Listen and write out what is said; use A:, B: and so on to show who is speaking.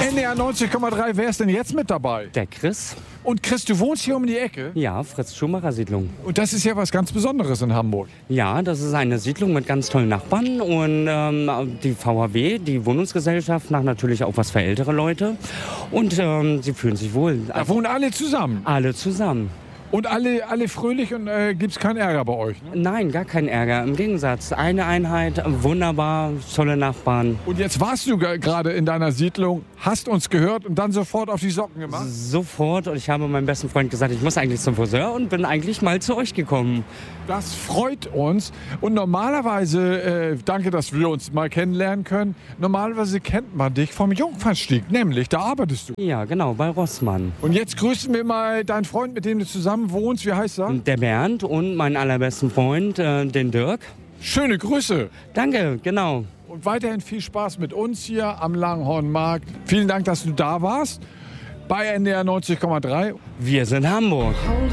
A: NDR 90,3, wer ist denn jetzt mit dabei?
B: Der Chris?
A: Und Chris, du wohnst hier um die Ecke?
B: Ja, Fritz-Schumacher-Siedlung.
A: Und das ist ja was ganz Besonderes in Hamburg.
B: Ja, das ist eine Siedlung mit ganz tollen Nachbarn und die VHW, die Wohnungsgesellschaft, macht natürlich auch was für ältere Leute und sie fühlen sich wohl.
A: Da wohnen alle zusammen?
B: Alle zusammen.
A: Und alle fröhlich und gibt's keinen Ärger bei euch? Ne?
B: Nein, gar kein Ärger. Im Gegensatz, eine Einheit, wunderbar, tolle Nachbarn.
A: Und jetzt warst du gerade in deiner Siedlung, hast uns gehört und dann sofort auf die Socken gemacht?
B: Sofort. Und ich habe meinem besten Freund gesagt, ich muss eigentlich zum Friseur und bin eigentlich mal zu euch gekommen.
A: Das freut uns. Und normalerweise, danke, dass wir uns mal kennenlernen können, normalerweise kennt man dich vom Jungfernstieg, nämlich, da arbeitest du.
B: Ja, genau, bei Rossmann.
A: Und jetzt grüßen wir mal deinen Freund, mit dem du zusammen wohnst. Wie heißt er?
B: Der Bernd und meinen allerbesten Freund, den Dirk.
A: Schöne Grüße.
B: Danke, genau.
A: Und weiterhin viel Spaß mit uns hier am Langhornmarkt. Vielen Dank, dass du da warst bei NDR 90,3.
B: Wir sind Hamburg.